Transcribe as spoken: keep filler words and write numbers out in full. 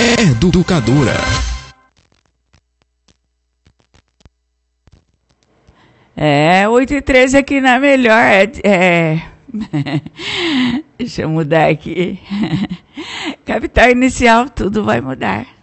Educadora. É, oito e treze aqui na melhor. É, é... Deixa eu mudar aqui. Capital Inicial, tudo vai mudar.